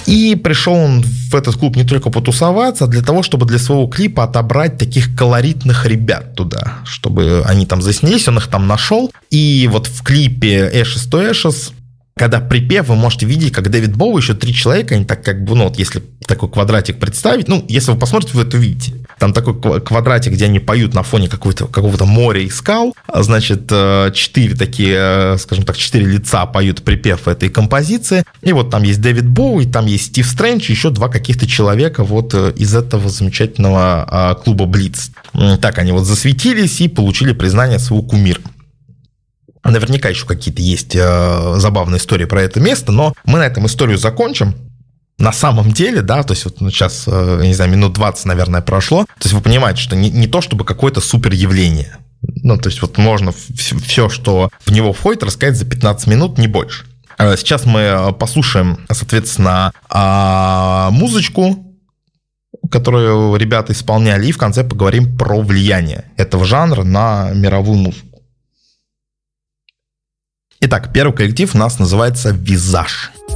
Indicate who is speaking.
Speaker 1: И пришел он в этот клуб не только потусоваться, а для того, чтобы для своего клипа отобрать таких колоритных ребят туда, чтобы они там заснялись, он их там нашел. И вот в клипе Ashes to Ashes, когда припев, вы можете видеть, как Дэвид Боуи, еще 3 человека, они так как бы, ну вот если такой квадратик представить, ну, если вы посмотрите, вы это увидите. Там такой квадратик, где они поют на фоне какого-то моря и скал. Значит, 4 такие, скажем так, 4 лица поют припев этой композиции. И вот там есть Дэвид Боуи, там есть Стив Стрэндж, еще 2 каких-то человека вот из этого замечательного клуба Блиц. Так они вот засветились и получили признание своего кумира. Наверняка еще какие-то есть забавные истории про это место, но мы на этом историю закончим. На самом деле, да, то есть вот сейчас, я не знаю, минут 20, наверное, прошло. То есть вы понимаете, что не то чтобы какое-то супер явление. Ну, то есть вот можно все, что в него входит, рассказать за 15 минут, не больше. Сейчас мы послушаем, соответственно, музычку, которую ребята исполняли, и в конце поговорим про влияние этого жанра на мировую музыку. Итак, первый коллектив у нас называется «Визаж».